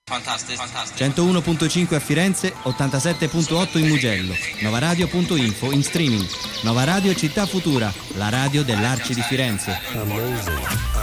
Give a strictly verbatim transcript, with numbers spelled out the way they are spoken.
centouno virgola cinque a Firenze, ottantasette virgola otto in Mugello, novaradio punto info in streaming. Nova Radio Città Futura, la radio dell'Arci di Firenze. Amazing.